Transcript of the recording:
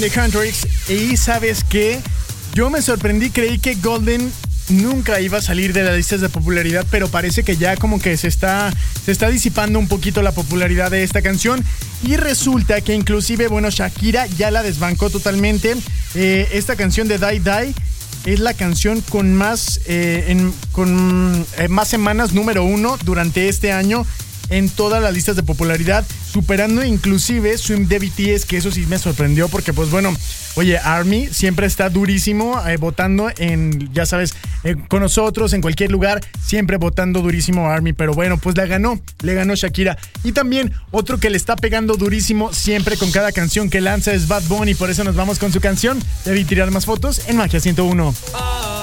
de Hendrix. Y ¿sabes qué? Yo me sorprendí, creí que Golden nunca iba a salir de las listas de popularidad, pero parece que ya como que se está disipando un poquito la popularidad de esta canción. Y resulta que inclusive, bueno, Shakira ya la desbancó totalmente. Esta canción de Die Die es la canción con más semanas número 1 durante este año en todas las listas de popularidad, superando inclusive Swim de BTS, que eso sí me sorprendió porque pues bueno, oye, ARMY siempre está durísimo votando ya sabes, con nosotros en cualquier lugar, siempre votando durísimo ARMY, pero bueno, pues le ganó Shakira. Y también otro que le está pegando durísimo siempre con cada canción que lanza es Bad Bunny, por eso nos vamos con su canción. Debí tirar más fotos en Magia 101.